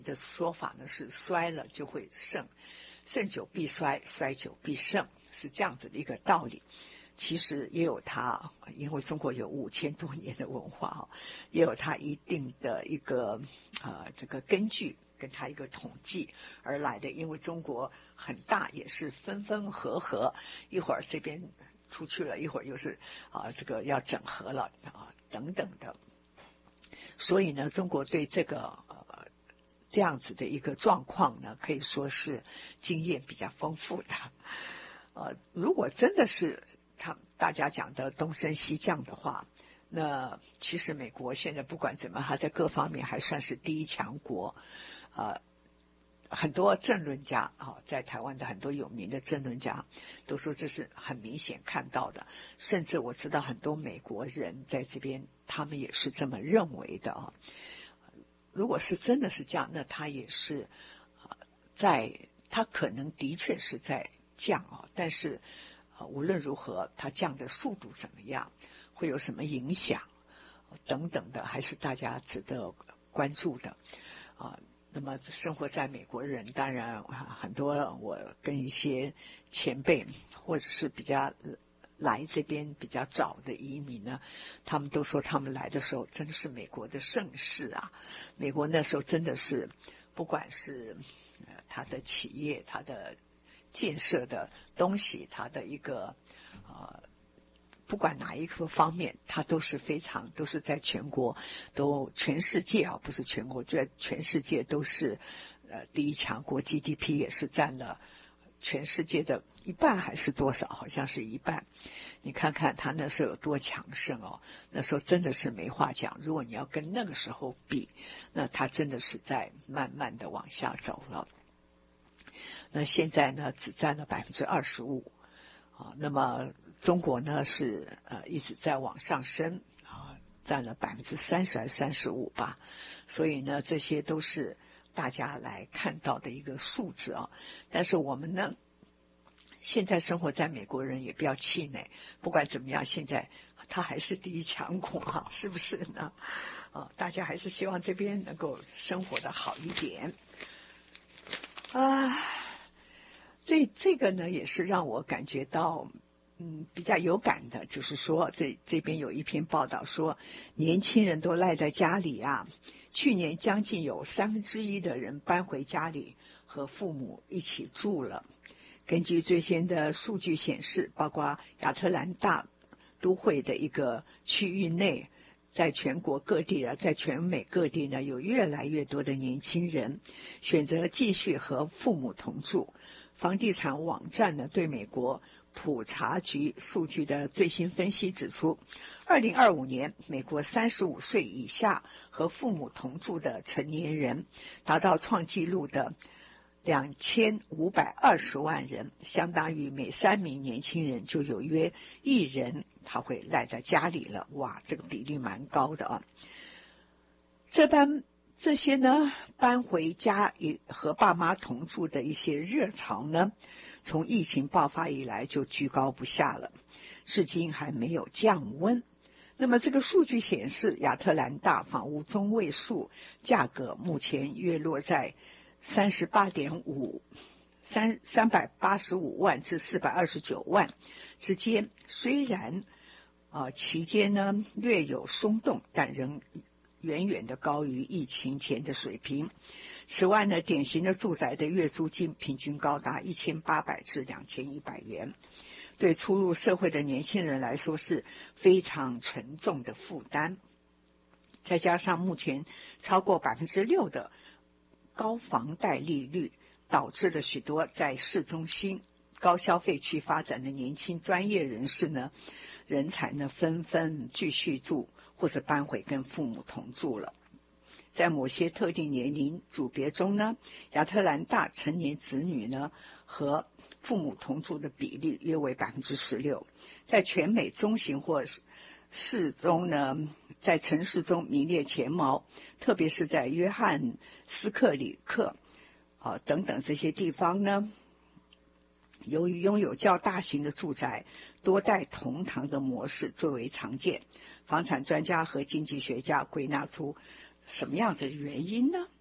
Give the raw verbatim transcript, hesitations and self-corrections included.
的说法呢是衰了就会盛，盛久必衰，衰久必盛，是这样子的一个道理。其实也有它，因为中国有五千多年的文化，也有它一定的一个呃这个根据，跟它一个统计而来的。因为中国很大，也是分分合合，一会儿这边出去了，一会儿又是啊这个要整合了啊等等的。所以呢，中国对这个呃这样子的一个状况呢，可以说是经验比较丰富的。呃，如果真的是他大家讲的东升西降的话，那其实美国现在不管怎么，它在各方面还算是第一强国。呃，很多政论家啊，在台湾的很多有名的政论家都说这是很明显看到的，甚至我知道很多美国人在这边，他们也是这么认为的啊。如果是真的是这样，那他也是在，他可能的确是在降啊，但是无论如何，它降的速度怎么样，会有什么影响等等的，还是大家值得关注的啊。那么生活在美国人，当然很多我跟一些前辈或者是比较来这边比较早的移民呢，他们都说他们来的时候真的是美国的盛世啊。美国那时候真的是不管是呃他的企业，他的建设的东西，它的一个呃，不管哪一个方面，它都是非常都是在全国都全世界啊，不是全国，在全世界都是呃第一强国 ，G D P 也是占了全世界的一半还是多少？好像是一半。你看看它那时候有多强盛哦，那时候真的是没话讲。如果你要跟那个时候比，那它真的是在慢慢的往下走了。那现在呢，只占了百分之二十五，啊，那么中国呢是呃一直在往上升啊，占了百分之三十还是三十五吧，所以呢，这些都是大家来看到的一个数字啊。但是我们呢，现在生活在美国人也不要气馁，不管怎么样，现在他还是第一强国哈、啊，是不是呢？啊，大家还是希望这边能够生活的好一点。啊，这这个呢也是让我感觉到嗯比较有感的，就是说这这边有一篇报道说，年轻人都赖在家里啊，去年将近有三分之一的人搬回家里和父母一起住了。根据最新的数据显示，包括亚特兰大都会的一个区域内，在全国各地啊，在全美各地呢，有越来越多的年轻人选择继续和父母同住。房地产网站呢，对美国普查局数据的最新分析指出，二零二五年美国三十五岁以下和父母同住的成年人达到创纪录的两千五百二十万人，相当于每三名年轻人就有约一人他会赖在家里了。哇，这个比例蛮高的啊。这般这些呢，搬回家和爸妈同住的一些热潮呢，从疫情爆发以来就居高不下了，至今还没有降温。那么这个数据显示，亚特兰大房屋中位数价格目前约落在三十八点五三三百八十五万至四百二十九万之间，虽然啊、呃、期间呢略有松动，但仍远远的高于疫情前的水平。此外呢，典型的住宅的月租金平均高达一千八百至两千一百元，对初入社会的年轻人来说是非常沉重的负担。再加上目前超过百分之六的高房贷利率，导致了许多在市中心高消费区发展的年轻专业人士呢，人才呢纷纷继续住或者搬回跟父母同住了。在某些特定年龄组别中呢，亚特兰大成年子女呢和父母同住的比例约为百分之十六，在全美中型或市中呢，在城市中名列前茅，特别是在约翰斯克里克啊等等这些地方呢，由于拥有较大型的住宅，多代同堂的模式最为常见。房产专家和经济学家归纳出什么样子的原因呢？